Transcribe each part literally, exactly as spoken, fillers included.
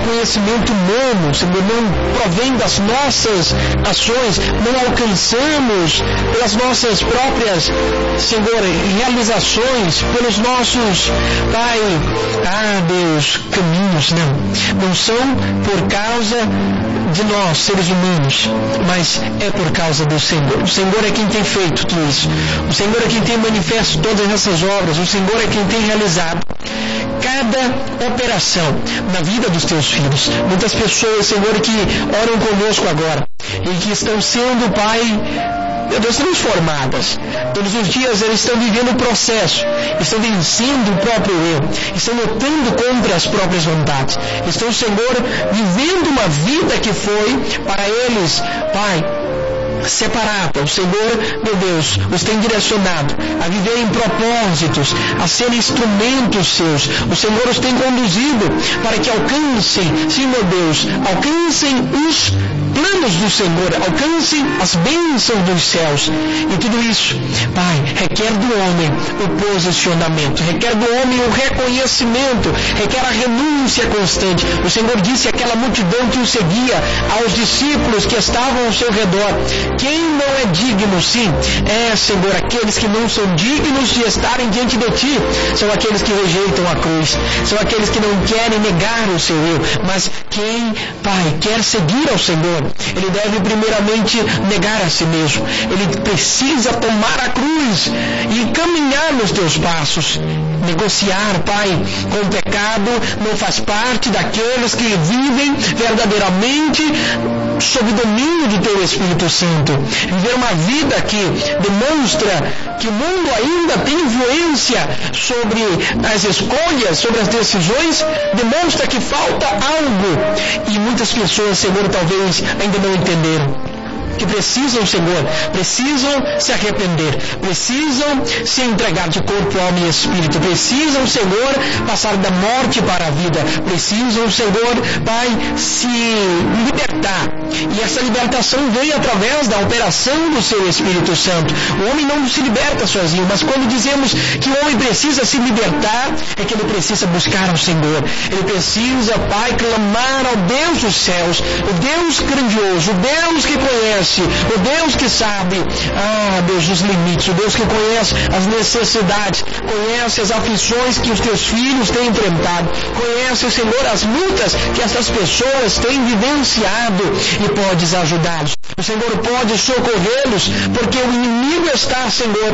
reconhecimento humano, Senhor, não provém das nossas ações, não alcançamos pelas nossas próprias, Senhor, realizações, pelos nossos, Pai, ah Deus, caminhos, não, não são por causa de nós, seres humanos, mas é por causa do Senhor. O Senhor é quem tem feito tudo isso. O Senhor é quem tem manifesto todas essas obras. O Senhor é quem tem realizado cada operação na vida dos teus filhos. Muitas pessoas, Senhor, que oram conosco agora e que estão sendo, Pai, meu Deus, transformadas. Todos os dias eles estão vivendo o processo, estão vencendo o próprio eu, estão lutando contra as próprias vontades. Estão, Senhor, vivendo uma vida que foi para eles, Pai, separada. O Senhor, meu Deus, os tem direcionado a viver em propósitos, a serem instrumentos seus. O Senhor os tem conduzido para que alcancem, sim, meu Deus, alcancem os planos do Senhor, alcancem as bênçãos dos céus. E tudo isso, Pai, requer do homem o posicionamento, requer do homem o reconhecimento, requer a renúncia constante. O Senhor disse àquela multidão que o seguia, aos discípulos que estavam ao seu redor: quem não é digno, sim, é, Senhor, aqueles que não são dignos de estarem diante de Ti, são aqueles que rejeitam a cruz, são aqueles que não querem negar o seu eu, mas quem, Pai, quer seguir ao Senhor, ele deve primeiramente negar a si mesmo, ele precisa tomar a cruz e caminhar nos Teus passos. Negociar, Pai, com o pecado não faz parte daqueles que vivem verdadeiramente sob o domínio do Teu Espírito Santo. Viver uma vida que demonstra que o mundo ainda tem influência sobre as escolhas, sobre as decisões, demonstra que falta algo. E muitas pessoas, Senhor, talvez ainda não entenderam que precisam, Senhor, precisam se arrepender, precisam se entregar de corpo, alma e espírito, precisam, Senhor, passar da morte para a vida, precisam, Senhor, Pai, se libertar. E essa libertação vem através da operação do Seu Espírito Santo. O homem não se liberta sozinho, mas quando dizemos que o homem precisa se libertar, é que ele precisa buscar ao Senhor. Ele precisa, Pai, clamar ao Deus dos céus, o Deus grandioso, o Deus que conhece, o Deus que sabe, ah, Deus, dos limites, o Deus que conhece as necessidades, conhece as aflições que os Teus filhos têm enfrentado, conhece, Senhor, as lutas que essas pessoas têm vivenciado e podes ajudá-los. O Senhor pode socorrê-los, porque o inimigo está, Senhor,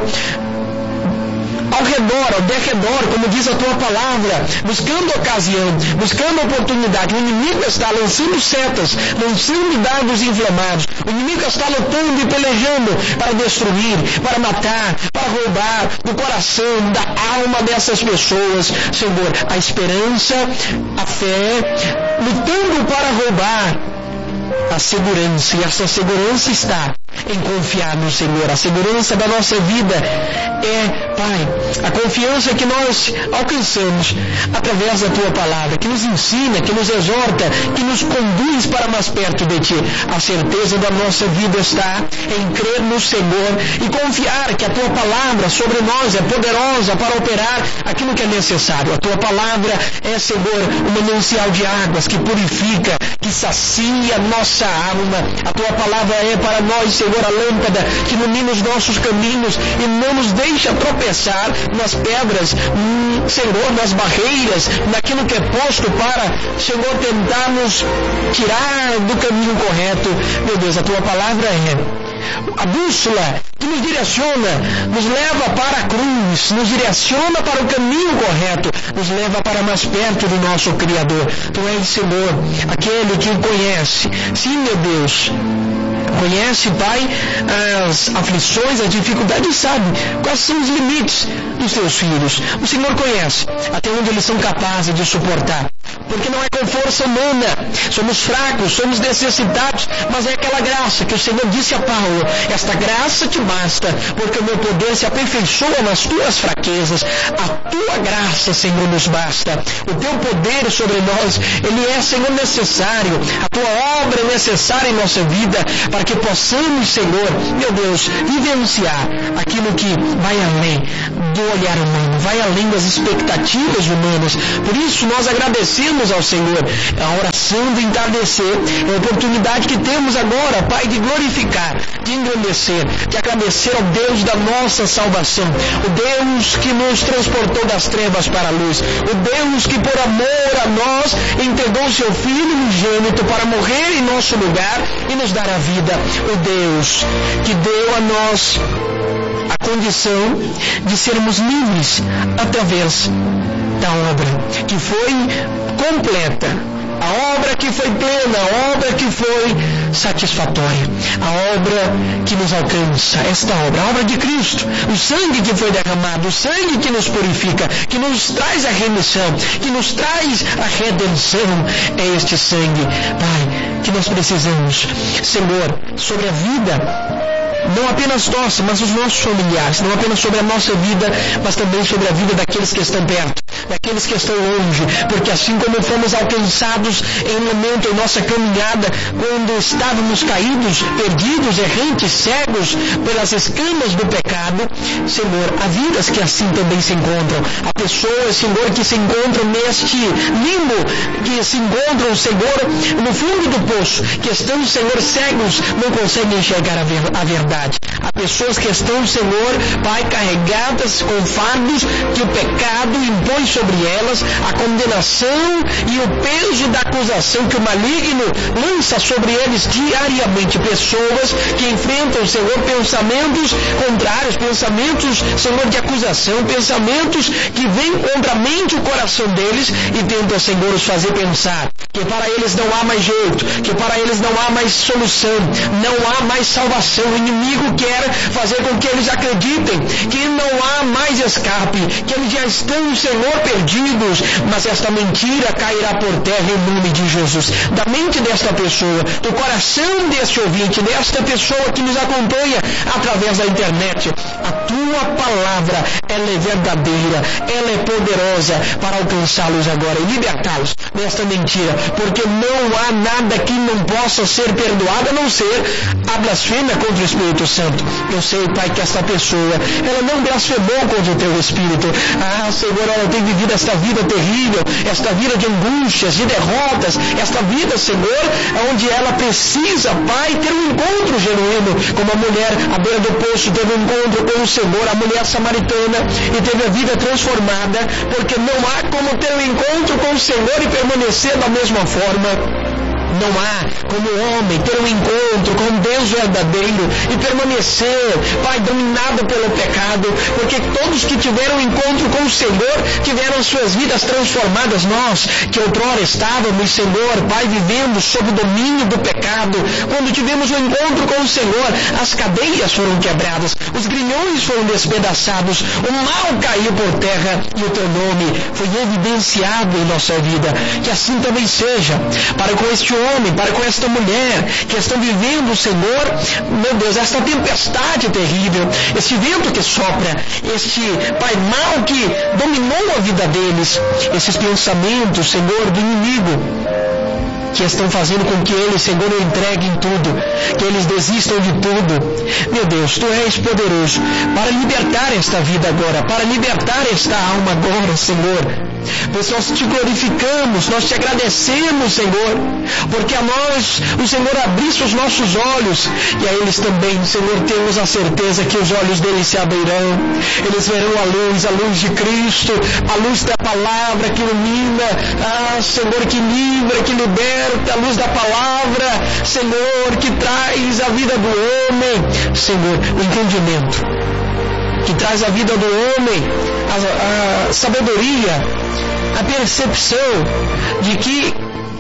ao redor, ao derredor, como diz a Tua palavra, buscando ocasião, buscando oportunidade. O inimigo está lançando setas, lançando dados inflamados. O inimigo está lutando e pelejando para destruir, para matar, para roubar do coração, da alma dessas pessoas, Senhor, a esperança, a fé, lutando para roubar a segurança. E essa segurança está em confiar no Senhor. A segurança da nossa vida é, Pai, a confiança que nós alcançamos através da Tua palavra, que nos ensina, que nos exorta, que nos conduz para mais perto de Ti. A certeza da nossa vida está em crer no Senhor e confiar que a Tua palavra sobre nós é poderosa para operar aquilo que é necessário. A Tua palavra é, Senhor, um manancial de águas que purifica, que sacia nossa alma. A Tua palavra é para nós, Senhor, a lâmpada que ilumina os nossos caminhos e não nos deixa tropeçar nas pedras, hum, Senhor, nas barreiras, naquilo que é posto para, Senhor, tentar nos tirar do caminho correto. Meu Deus, a Tua palavra é a bússola que nos direciona, nos leva para a cruz, nos direciona para o caminho correto, nos leva para mais perto do nosso Criador. Tu és, Senhor, aquele que conhece. Sim, meu Deus, conhece, Pai, as aflições, as dificuldades, sabe quais são os limites dos Teus filhos. O Senhor conhece até onde eles são capazes de suportar, porque não é com força humana, somos fracos, somos necessitados, mas é aquela graça que o Senhor disse a Paulo: esta graça te basta, porque o meu poder se aperfeiçoa nas tuas fraquezas. A Tua graça, Senhor, nos basta. O Teu poder sobre nós, ele é, Senhor, necessário. A Tua obra é necessária em nossa vida, para que possamos, Senhor, meu Deus, vivenciar aquilo que vai além do olhar humano, vai além das expectativas humanas. Por isso nós agradecemos clamamos ao Senhor. A oração do entardecer é a oportunidade que temos agora, Pai, de glorificar, de engrandecer, de agradecer ao Deus da nossa salvação, o Deus que nos transportou das trevas para a luz, o Deus que por amor a nós entregou seu Filho unigênito para morrer em nosso lugar e nos dar a vida, o Deus que deu a nós a condição de sermos livres através da obra que foi completa, a obra que foi plena, a obra que foi satisfatória, a obra que nos alcança, esta obra, a obra de Cristo, o sangue que foi derramado, o sangue que nos purifica, que nos traz a remissão, que nos traz a redenção, é este sangue, Pai, que nós precisamos, Senhor, sobre a vida, não apenas nossa, mas os nossos familiares, não apenas sobre a nossa vida, mas também sobre a vida daqueles que estão perto, daqueles que estão longe, porque assim como fomos alcançados em um momento em nossa caminhada, quando estávamos caídos, perdidos, errantes, cegos pelas escamas do pecado, Senhor, há vidas que assim também se encontram, há pessoas, Senhor, que se encontram neste limbo, que se encontram, Senhor, no fundo do poço, que estão, Senhor, cegos, não conseguem enxergar a, ver, a verdade. Há pessoas que estão, Senhor, Pai, carregadas com fardos que o pecado impõe sobre elas, a condenação e o peso da acusação que o maligno lança sobre eles diariamente. Pessoas que enfrentam, Senhor, pensamentos contrários, pensamentos, Senhor, de acusação, pensamentos que vêm contra a mente e o coração deles e tentam, Senhor, os fazer pensar que para eles não há mais jeito, que para eles não há mais solução, não há mais salvação. O inimigo quer fazer com que eles acreditem que não há mais escape, que eles já estão, Senhor, perdidos, mas esta mentira cairá por terra em nome de Jesus. Da mente desta pessoa, do coração deste ouvinte, desta pessoa que nos acompanha através da internet, a tua palavra, ela é verdadeira, ela é poderosa para alcançá-los agora e libertá-los desta mentira, porque não há nada que não possa ser perdoado a não ser a blasfêmia contra o Espírito Santo. Eu sei, Pai, que esta pessoa, ela não blasfemou contra o teu Espírito. Ah, Senhor, ela tem vivido esta vida terrível, esta vida de angústias, de derrotas, esta vida, Senhor, onde ela precisa, Pai, ter um encontro genuíno, como a mulher à beira do poço teve um encontro com o Senhor, a mulher samaritana, e teve a vida transformada, porque não há como ter um encontro com o Senhor e permanecer da mesma forma. Não há como o homem ter um encontro com Deus verdadeiro e permanecer, Pai, dominado pelo pecado, porque todos que tiveram um encontro com o Senhor tiveram suas vidas transformadas. Nós, que outrora estávamos, Senhor, Pai, vivendo sob o domínio do pecado, quando tivemos um encontro com o Senhor, as cadeias foram quebradas, os grilhões foram despedaçados, o mal caiu por terra e o teu nome foi evidenciado em nossa vida. Que assim também seja para com este homem, para com esta mulher que estão vivendo, Senhor, meu Deus, esta tempestade terrível, esse vento que sopra, este, Pai, mal que dominou a vida deles, esses pensamentos, Senhor, do inimigo, que estão fazendo com que eles, Senhor, entreguem tudo, que eles desistam de tudo. Meu Deus, Tu és poderoso para libertar esta vida agora, para libertar esta alma agora, Senhor. Pois nós Te glorificamos, nós Te agradecemos, Senhor, porque a nós o Senhor abrisse os nossos olhos, e a eles também, Senhor, temos a certeza que os olhos deles se abrirão, eles verão a luz, a luz de Cristo, a luz da palavra que ilumina, ah, Senhor, que livra, que liberta, a luz da palavra, Senhor, que traz a vida do homem, Senhor, o entendimento, que traz a vida do homem, a, a sabedoria, a percepção de que,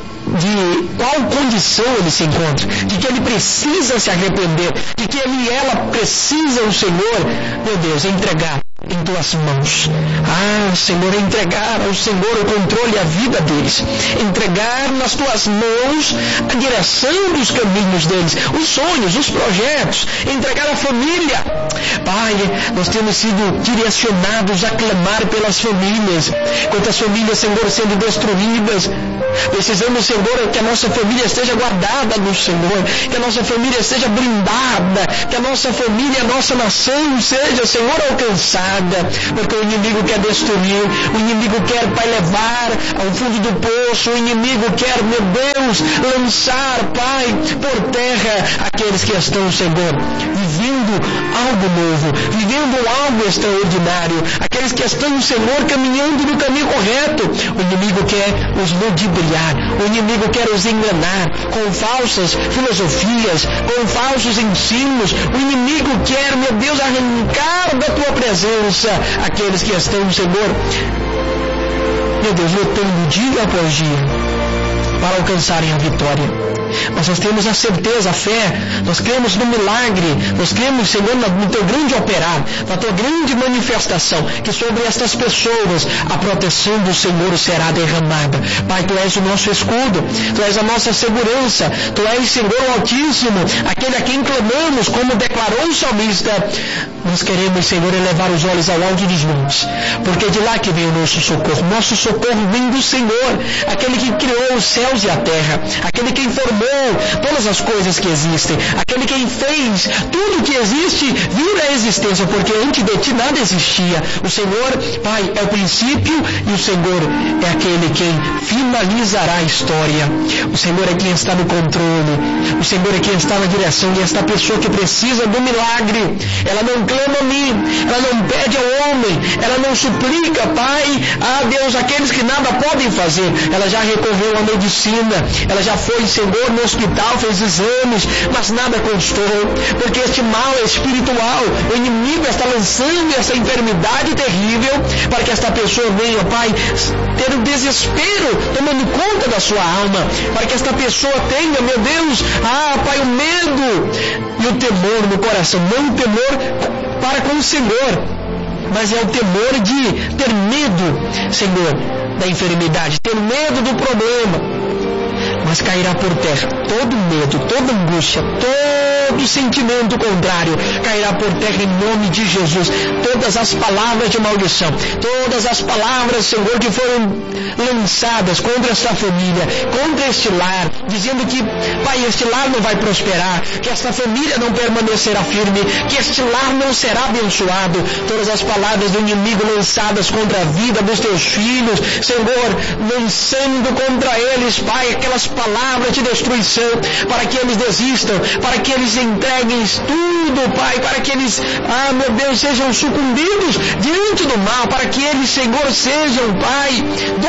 de qual condição ele se encontra, de que ele precisa se arrepender, de que ele e ela precisam, Senhor, meu Deus, entregar em Tuas mãos. Ah, Senhor, entregar ao Senhor o controle e a vida deles, entregar nas Tuas mãos a direção dos caminhos deles, os sonhos, os projetos, entregar a família. Pai, nós temos sido direcionados a clamar pelas famílias, quantas famílias, Senhor, sendo destruídas, Precisamos, Senhor, que a nossa família esteja guardada no Senhor, que a nossa família seja blindada, que a nossa família, a nossa nação seja, Senhor, alcançada, porque o inimigo quer destruir, o inimigo quer, Pai, levar ao fundo do poço, o inimigo quer, meu Deus, lançar, Pai, por terra aqueles que estão, Senhor, vivendo algo novo, vivendo algo extraordinário, aqueles que estão, Senhor, caminhando no caminho correto. O inimigo quer os ludibriar, o inimigo quer os enganar com falsas filosofias, com falsos ensinos. O inimigo quer, meu Deus, arrancar da tua presença aqueles que estão, Senhor, meu Deus, lutando dia após dia para alcançarem a vitória. Mas nós temos a certeza, a fé, nós cremos no milagre, nós cremos, Senhor, no teu grande operar, na tua grande manifestação, que sobre estas pessoas a proteção do Senhor será derramada. Pai, tu és o nosso escudo, tu és a nossa segurança, tu és, Senhor, o Altíssimo, aquele a quem clamamos, como declarou o salmista. Nós queremos, Senhor, elevar os olhos ao alto dos montes, porque de lá que vem o nosso socorro. Nosso socorro vem do Senhor, aquele que criou os céus e a terra, aquele que informou todas as coisas que existem, aquele que fez tudo que existe vir à existência, porque antes de ti nada existia. O Senhor, Pai, é o princípio e o Senhor é aquele quem finalizará a história. O Senhor é quem está no controle, o Senhor é quem está na direção, e esta pessoa que precisa do milagre, ela não clama a mim, ela não pede ao homem, ela não suplica, Pai, a Deus, aqueles que nada podem fazer. Ela já recorreu à medicina, ela já foi, Senhor, no hospital, fez exames, mas nada constou, porque este mal é espiritual. O inimigo está lançando essa enfermidade terrível para que esta pessoa venha, Pai, ter o desespero tomando conta da sua alma, para que esta pessoa tenha, meu Deus, ah, Pai, o medo e o temor no coração, não o temor para com o Senhor, mas é o temor de ter medo, Senhor, da enfermidade, ter medo do problema. Mas cairá por terra todo medo, toda angústia, todo sentimento contrário, cairá por terra em nome de Jesus. Todas as palavras de maldição, todas as palavras, Senhor, que foram lançadas contra esta família, contra este lar, dizendo que, Pai, este lar não vai prosperar, que esta família não permanecerá firme, que este lar não será abençoado. Todas as palavras do inimigo lançadas contra a vida dos teus filhos, Senhor, lançando contra eles, Pai, aquelas palavras de destruição, para que eles desistam, para que eles entreguem tudo, Pai, para que eles, ah, meu Deus, sejam sucumbidos diante do mal, para que eles, Senhor, sejam, Pai,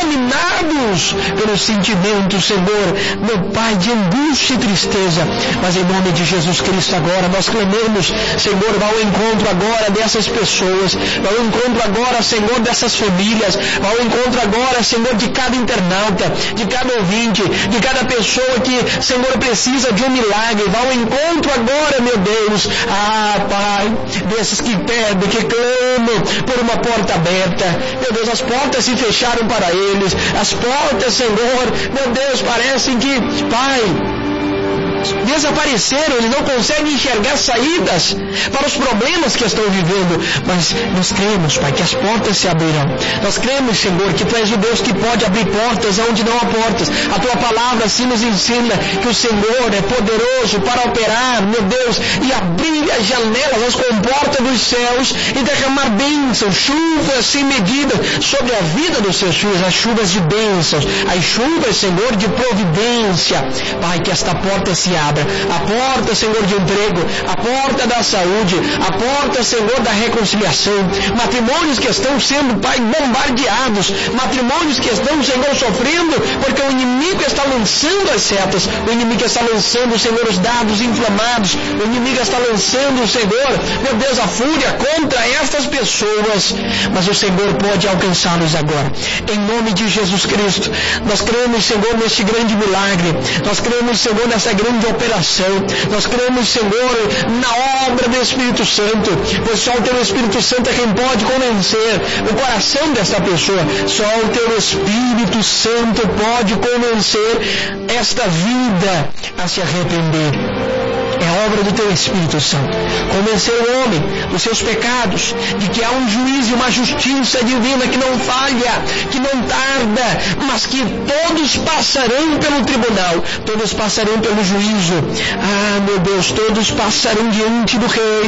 dominados pelos sentimentos, Senhor, meu Pai, de angústia e tristeza. Mas em nome de Jesus Cristo agora, nós clamamos, Senhor, vá ao encontro agora dessas pessoas, vá ao encontro agora, Senhor, dessas famílias, vá ao encontro agora, Senhor, de cada internauta, de cada ouvinte, de cada pessoa que, Senhor, precisa de um milagre. Vá ao encontro agora, meu Deus, ah, Pai, desses que pedem, que clamam por uma porta aberta. Meu Deus, as portas se fecharam para eles, as portas, Senhor, meu Deus, parecem que, Pai, desapareceram, eles não conseguem enxergar saídas para os problemas que estão vivendo, mas nós cremos, Pai, que as portas se abrirão. Nós cremos, Senhor, que Tu és o Deus que pode abrir portas onde não há portas. A Tua palavra assim nos ensina que o Senhor é poderoso para operar, meu Deus, e abrir as janelas, as comportas dos céus e derramar bênçãos, chuvas sem medida sobre a vida dos seus filhos, as chuvas de bênçãos, as chuvas, Senhor, de providência. Pai, que esta porta se abra, a porta, Senhor, de emprego, a porta da saúde, a porta, Senhor, da reconciliação, matrimônios que estão sendo, Pai, bombardeados, matrimônios que estão, Senhor, sofrendo, porque o inimigo está lançando as setas, o inimigo está lançando, Senhor, os dados inflamados, o inimigo está lançando, Senhor, meu Deus, a fúria contra estas pessoas, mas o Senhor pode alcançá-los agora, em nome de Jesus Cristo. Nós cremos, Senhor, neste grande milagre, nós cremos, Senhor, nessa grande operação, nós cremos, Senhor, na obra do Espírito Santo, pois só o Teu Espírito Santo é quem pode convencer o coração dessa pessoa, só o Teu Espírito Santo pode convencer esta vida a se arrepender. É a obra do Teu Espírito Santo. Convencer o homem dos seus pecados, de que há um juízo e uma justiça divina que não falha, que não tarda, mas que todos passarão pelo tribunal, todos passarão pelo juízo. Ah, meu Deus, todos passarão diante do Rei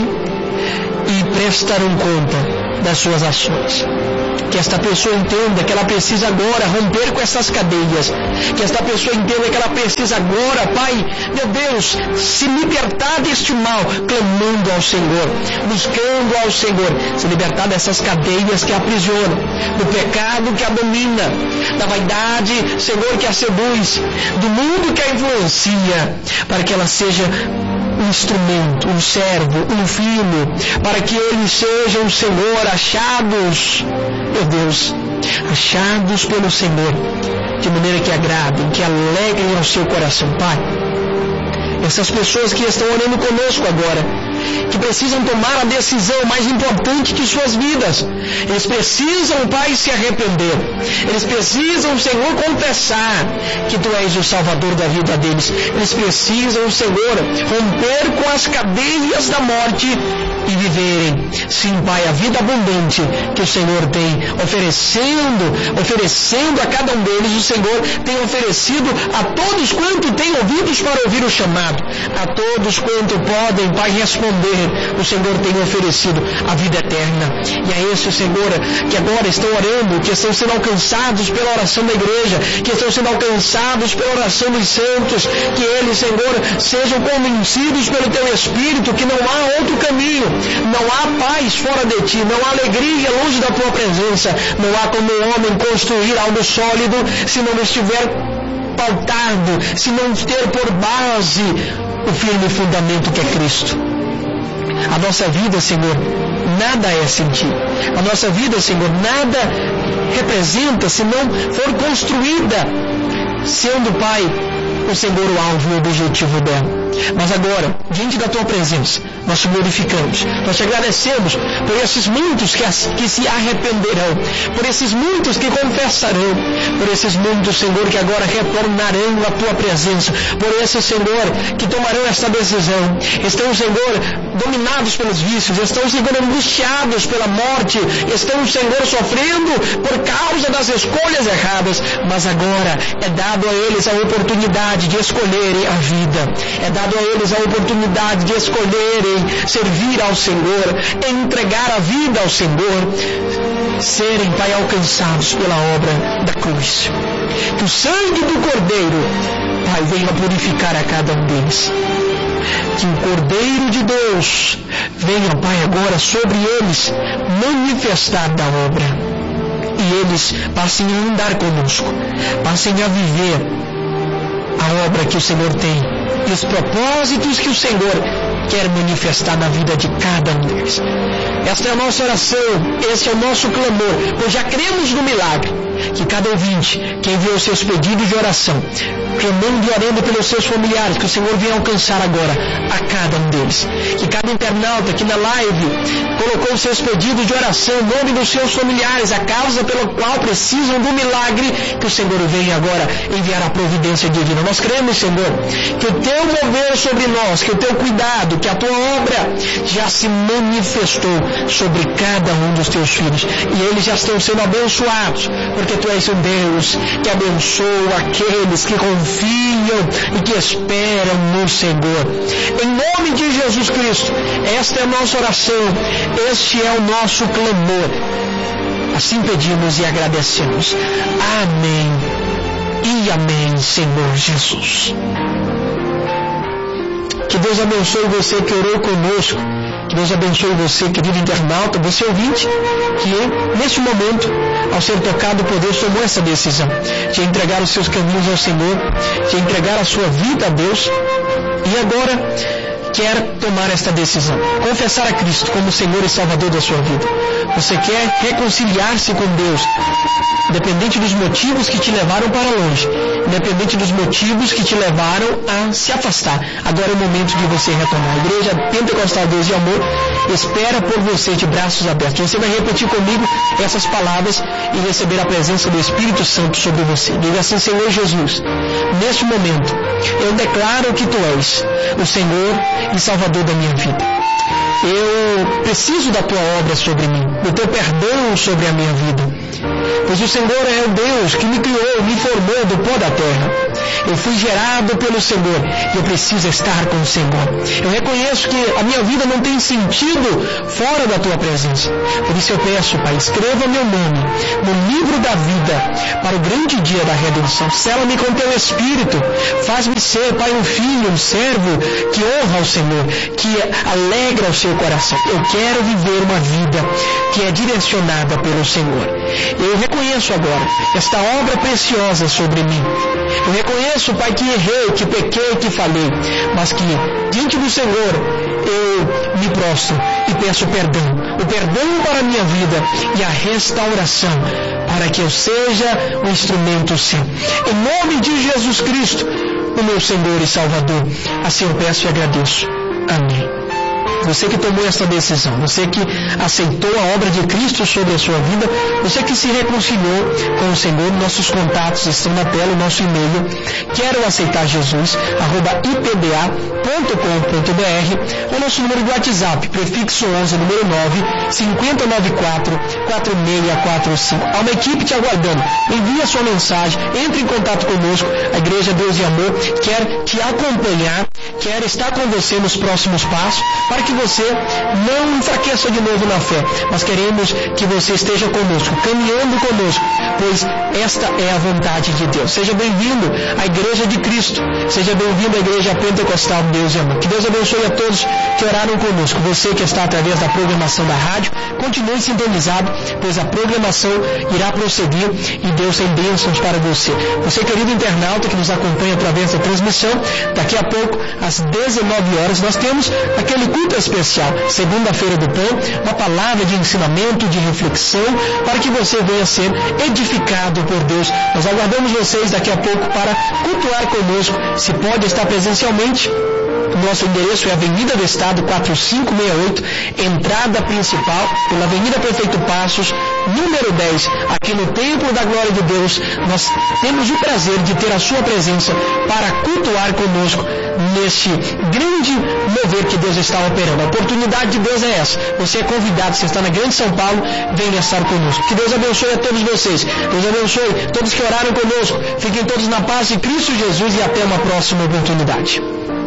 e prestarão conta das suas ações. Que esta pessoa entenda que ela precisa agora romper com essas cadeias. Que esta pessoa entenda que ela precisa agora, Pai, meu Deus, se libertar deste mal, clamando ao Senhor, buscando ao Senhor, se libertar dessas cadeias que a aprisionam, do pecado que a domina, da vaidade, Senhor, que a seduz, do mundo que a influencia, para que ela seja um instrumento, um servo, um filho, para que eles sejam, Senhor, achados, meu Deus, achados pelo Senhor, de maneira que agradem, que alegrem ao seu coração, Pai. Essas pessoas que estão orando conosco agora, que precisam tomar a decisão mais importante de suas vidas, eles precisam, Pai, se arrepender, eles precisam, Senhor, confessar que Tu és o Salvador da vida deles, eles precisam, Senhor, romper com as cadeias da morte e viverem, sim, Pai, a vida abundante que o Senhor tem oferecendo, oferecendo a cada um deles. O Senhor tem oferecido a todos quanto têm ouvidos para ouvir o chamado, a todos quanto podem, Pai, responder. O Senhor tem oferecido a vida eterna. E a esse, Senhor, que agora estão orando, que estão sendo alcançados pela oração da igreja, que estão sendo alcançados pela oração dos santos, que eles, Senhor, sejam convencidos pelo Teu Espírito que não há outro caminho, não há paz fora de Ti, não há alegria longe da Tua presença, não há como o homem construir algo sólido se não estiver pautado, se não ter por base o firme fundamento que é Cristo. A nossa vida, Senhor, nada é sem Ti. A nossa vida, Senhor, nada representa se não for construída sendo, Pai, o Senhor o alvo e o objetivo dela. Mas agora, diante da Tua presença, nós te glorificamos, nós te agradecemos por esses muitos que, as, que se arrependerão, por esses muitos que confessarão, por esses muitos, Senhor, que agora retornarão à Tua presença, por esses, Senhor, que tomarão esta decisão, estão, Senhor, dominados pelos vícios, estão, Senhor, angustiados pela morte, estão, Senhor, sofrendo por causa das escolhas erradas, mas agora é dado a eles a oportunidade de escolherem a vida, é dado a eles a oportunidade de escolherem servir ao Senhor, entregar a vida ao Senhor, serem, Pai, alcançados pela obra da cruz. Que o sangue do Cordeiro, Pai, venha purificar a cada um deles. Que o Cordeiro de Deus venha, Pai, agora sobre eles manifestar da obra. E eles passem a andar conosco, passem a viver a obra que o Senhor tem e os propósitos que o Senhor quer manifestar na vida de cada um deles. Esta é a nossa oração, esse é o nosso clamor, pois já cremos no milagre, que cada ouvinte que enviou seus pedidos de oração, clamando e orando pelos seus familiares, que o Senhor venha alcançar agora a cada um deles. Que cada internauta que na live colocou seus pedidos de oração, o nome dos seus familiares, a causa pela qual precisam do milagre, que o Senhor venha agora enviar a providência divina. Nós cremos, Senhor, que o Teu mover sobre nós, que o Teu cuidado, que a Tua obra já se manifestou sobre cada um dos Teus filhos. E eles já estão sendo abençoados, porque Tu és um Deus que abençoa aqueles que confiam e que esperam no Senhor. Em nome de Jesus Cristo, esta é a nossa oração, este é o nosso clamor. Assim pedimos e agradecemos. Amém e amém, Senhor Jesus. Que Deus abençoe você que orou conosco. Que Deus abençoe você, querido internauta, você ouvinte, que neste momento, ao ser tocado por Deus, tomou essa decisão de entregar os seus caminhos ao Senhor, de entregar a sua vida a Deus, e agora quer tomar esta decisão, confessar a Cristo como Senhor e Salvador da sua vida. Você quer reconciliar-se com Deus, independente dos motivos que te levaram para longe, independente dos motivos que te levaram a se afastar. Agora é o momento de você retornar. A Igreja Pentecostal Deus de Amor espera por você de braços abertos. Você vai repetir comigo essas palavras e receber a presença do Espírito Santo sobre você. Diga assim: Senhor Jesus, neste momento Eu declaro que Tu és o Senhor e Salvador da minha vida. Eu preciso da Tua obra sobre mim, do Teu perdão sobre a minha vida. Pois o Senhor é o Deus que me criou, me formou do pó da terra. Eu fui gerado pelo Senhor e eu preciso estar com o Senhor. Eu reconheço que a minha vida não tem sentido fora da Tua presença. Por isso eu peço, Pai, escreva meu nome no livro da vida para o grande dia da redenção. Sela-me com Teu Espírito. Faz-me ser, Pai, um filho, um servo que honra ao Senhor, que alegra o seu coração. Eu quero viver uma vida que é direcionada pelo Senhor. Eu reconheço agora esta obra preciosa sobre mim. Eu reconheço, Pai, que errei, que pequei, que falei, mas que diante do Senhor eu me prostro e peço perdão. O perdão para a minha vida e a restauração para que eu seja um instrumento seu. Em nome de Jesus Cristo, o meu Senhor e Salvador, assim eu peço e agradeço. Amém. Você que tomou essa decisão, você que aceitou a obra de Cristo sobre a sua vida, você que se reconciliou com o Senhor, nossos contatos estão na tela, o nosso e-mail, quero aceitar Jesus, arroba i p d a ponto com ponto b r, o nosso número de WhatsApp, prefixo onze, número nove, cinco nove quatro, quatro seis quatro cinco. Há uma equipe te aguardando. Envie a sua mensagem, entre em contato conosco. A Igreja Deus e Amor quer te acompanhar, quer estar com você nos próximos passos, para que você não enfraqueça de novo na fé, mas queremos que você esteja conosco, caminhando conosco, pois esta é a vontade de Deus. Seja bem-vindo à Igreja de Cristo, seja bem-vindo à Igreja Pentecostal Deus e Amor. Que Deus abençoe a todos que oraram conosco. Você que está através da programação da rádio, continue sintonizado, pois a programação irá prosseguir e Deus tem bênçãos para você. Você, querido internauta que nos acompanha através da transmissão, daqui a pouco, às dezenove horas, nós temos aquele culto especial, segunda-feira do pão, uma palavra de ensinamento, de reflexão, para que você venha ser edificado por Deus. Nós aguardamos vocês daqui a pouco para cultuar conosco. Se pode estar presencialmente, nosso endereço é Avenida do Estado quatrocentos e sessenta e oito, entrada principal, pela Avenida Prefeito Passos, número dez, aqui no Templo da Glória de Deus. Nós temos o prazer de ter a sua presença para cultuar conosco neste grande mover que Deus está operando. A oportunidade de Deus é essa. Você é convidado, você está na Grande São Paulo, venha estar conosco. Que Deus abençoe a todos vocês. Deus abençoe todos que oraram conosco. Fiquem todos na paz de Cristo Jesus e até uma próxima oportunidade.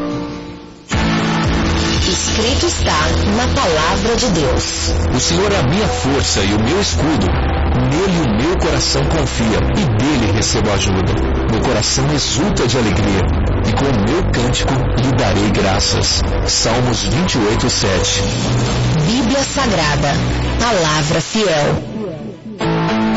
Escrito está na palavra de Deus. O Senhor é a minha força e o meu escudo. Nele o meu coração confia e dele recebo ajuda. Meu coração exulta de alegria e com o meu cântico lhe darei graças. Salmos vinte e oito, sete. Bíblia Sagrada, palavra fiel.